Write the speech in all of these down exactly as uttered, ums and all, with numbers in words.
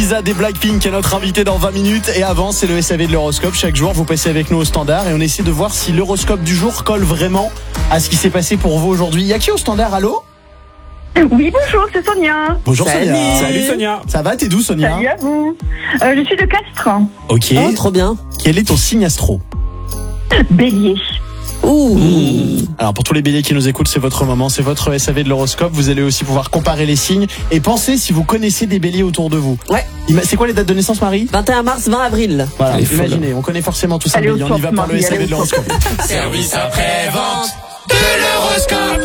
Lisa des Blackpink est notre invitée dans vingt minutes. Et avant, c'est le S A V de l'horoscope. Chaque jour, vous passez avec nous au standard et on essaie de voir si l'horoscope du jour colle vraiment à ce qui s'est passé pour vous aujourd'hui. Il y a qui au standard? Allô? Oui, bonjour, c'est Sonia. Bonjour. Salut. Sonia. Salut Sonia. Ça va? T'es d'où, Sonia? Salut à vous. Euh, je suis de Castres. Ok. Oh, trop bien. Quel est ton signe astro? Bélier. Ouh. Mmh. Alors pour tous les béliers qui nous écoutent, c'est votre moment, c'est votre S A V de l'horoscope. Vous allez aussi pouvoir comparer les signes et penser si vous connaissez des béliers autour de vous. Ouais. C'est quoi les dates de naissance, Marie? vingt et un mars, vingt avril. Voilà, Elle est folle. imaginez, on connaît forcément tous un Allez au bélier. On y top, va pour le Marie, S A V allez de au top. l'horoscope. Service après-vente de l'horoscope.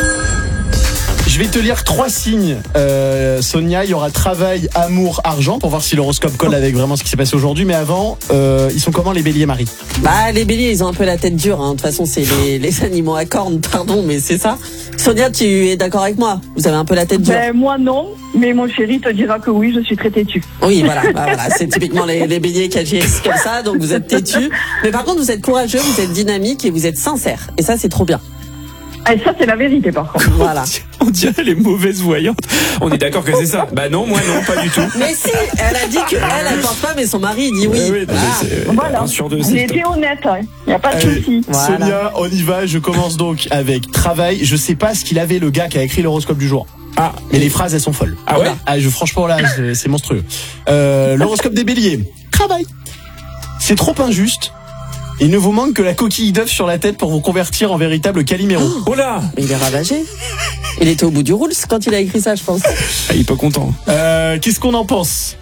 Je vais te lire trois signes, euh, Sonia. Il y aura travail, amour, argent pour voir si l'horoscope colle avec vraiment ce qui s'est passé aujourd'hui. Mais avant, euh, ils sont comment les béliers, Marie? Bah, les béliers, ils ont un peu la tête dure. Hein. De toute façon, c'est les, les animaux à cornes, pardon, mais c'est ça. Sonia, tu es d'accord avec moi? Vous avez un peu la tête dure? Ben, moi non, mais mon chéri te dira que oui, je suis très têtue. Oui, voilà, bah, voilà. C'est typiquement les, les béliers qui agissent comme ça, donc vous êtes têtus. Mais par contre, vous êtes courageux, vous êtes dynamique et vous êtes sincère. Et ça, c'est trop bien. Et ça, c'est la vérité, par contre. Voilà. On dirait les mauvaises voyantes. On est d'accord que c'est ça? Bah non, moi non, pas du tout. Mais si, elle a dit qu'elle, elle pense pas, mais son mari, il dit oui. Ouais, ouais, non, Ah. mais c'est, euh, Voilà. un sur deux, On c'est était top. honnête, il hein. n'y a pas de Allez, souci. Voilà. Sonia, on y va. Je commence donc avec travail. Je sais pas ce qu'il avait le gars qui a écrit l'horoscope du jour. Ah, Mais les phrases, elles sont folles. Ah ouais? Ah, je, franchement, là, c'est, c'est monstrueux. Euh, l'horoscope des béliers. Travail. C'est trop injuste. Il ne vous manque que la coquille d'œuf sur la tête pour vous convertir en véritable Calimero. oh là, Mais il est ravagé. Il était au bout du roule quand il a écrit ça, je pense. ah, il est pas content. Euh, qu'est-ce qu'on en pense?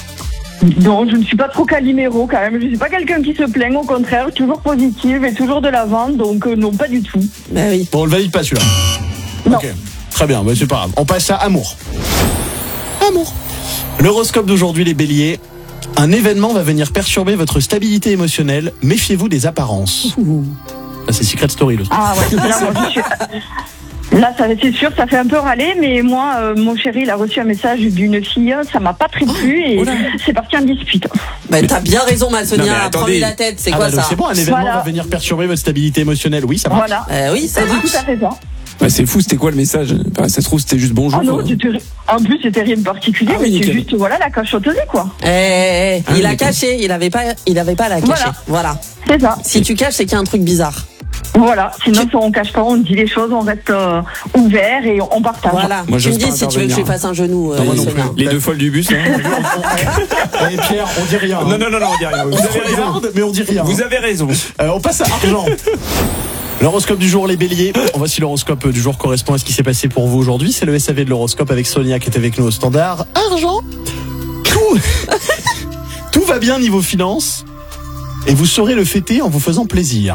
Non, je ne suis pas trop Calimero quand même. Je ne suis pas quelqu'un qui se plaint, au contraire, toujours positive et toujours de l'avant, donc euh, non, pas du tout. Bah oui. Bon, on le valide pas celui-là. Non. Ok. Très bien, bah, c'est pas grave. On passe à amour. Amour. L'horoscope d'aujourd'hui, les béliers. Un événement va venir perturber votre stabilité émotionnelle. Méfiez-vous des apparences. Ça, c'est Secret Story, le truc. Ah ouais, là, moi, je suis... Là, ça, c'est sûr, ça fait un peu râler, mais moi, euh, mon chéri, il a reçu un message d'une fille, ça m'a pas très plu et oh là. c'est parti en dispute. Bah t'as bien raison, ma Non, Sonia. mais Prends-lui attendez. la tête. C'est Ah quoi bah, donc ça? c'est bon, un événement Voilà. va venir perturber votre stabilité émotionnelle. Oui, ça marche. Voilà. Euh, oui, ça C'est marche. tout à fait ça. Bah, c'est fou, c'était quoi le message? Enfin, ça se trouve, c'était juste bonjour. Ah non, euh. c'était... En plus, c'était rien de particulier, Ah oui, mais c'est nickel. juste, voilà, la cachotterie, quoi. Eh, eh, eh, Ah, il a d'accord. caché. Il avait pas, il avait pas à la cacher. Voilà. Voilà. C'est ça. Si tu caches, c'est qu'il y a un truc bizarre. Voilà. Sinon, si on cache pas, on dit les choses, on reste euh, ouvert et on partage. Voilà. Moi, tu me j'ose dis pas si tu veux que je lui intervenir. fasse un genou, euh, Non, moi non Sonia. plus. Les deux folles du bus, là. Allez, Pierre, on dit rien. Non, non, non, non, on dit rien. Vous On se avez raison. regarde, mais on dit rien. Vous avez raison. Euh, on passe à argent. L'horoscope du jour, les béliers. On voit si l'horoscope du jour correspond à ce qui s'est passé pour vous aujourd'hui. C'est le S A V de l'horoscope avec Sonia qui est avec nous au standard. Argent. Tout. Tout va bien niveau finance. Et vous saurez le fêter en vous faisant plaisir.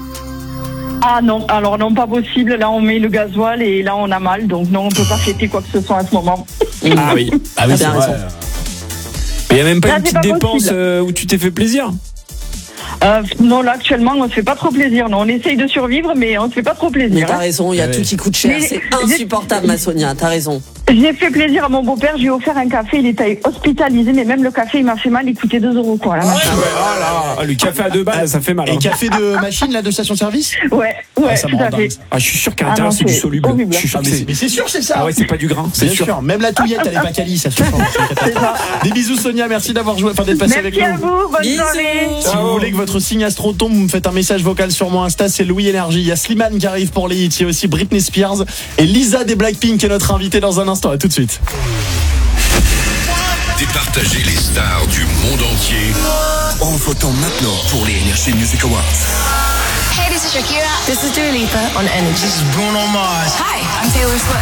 Ah non, alors non, pas possible. Là, on met le gasoil et là, on a mal. Donc non, on peut pas fêter quoi que ce soit à ce moment. Ah oui. Ah oui, T'as c'est bien vrai. raison. Il y a même pas Là, une c'est petite pas dépense possible. euh, où tu t'es fait plaisir? Euh, non, là, actuellement, on se fait pas trop plaisir. Non, on essaye de survivre, mais on se fait pas trop Mais plaisir. t'as hein. raison, il y a Ouais. tout qui coûte cher. Mais- C'est j'ai- insupportable, ma Sonia. T'as raison. J'ai fait plaisir à mon beau-père, j'ai offert un café, il était hospitalisé, mais même le café, il m'a fait mal, il coûtait deux euros, quoi. La machine. Ouais, oh là. Ah, le café à deux balles, ça fait mal. Et hein. café de machine, là, de station-service? Ouais, ouais, Ah, ça me tout rend à fait. dingue. Ah, je suis sûr qu'à Ah l'intérieur, non, c'est du c'est soluble. horrible. Je suis sûr Ah, que mais, c'est, c'est. mais c'est sûr, c'est ça. Ah ouais, c'est pas du grain, c'est Bien sûr. sûr. Même la touillette, elle est pas quali, ça se sent. C'est ça. Des bisous, Sonia. Merci d'avoir joué, enfin d'être passé avec Merci nous. à vous, bonne Bisous. soirée. Si vous voulez que votre signe astro tombe, vous me faites un message vocal sur mon Insta, c'est Louis Énergie. Il y a Slimane qui arrive pour les hits, il y a aussi Britney Spears et Lisa des Blackpink qui est notre invitée dans un instant. À tout de suite. Départager les stars du monde entier en votant maintenant pour les Energy Music Awards. Hey, this is Shakira. This is Dua Lipa on Energy. This is Bruno Mars. Hi, I'm Taylor Swift.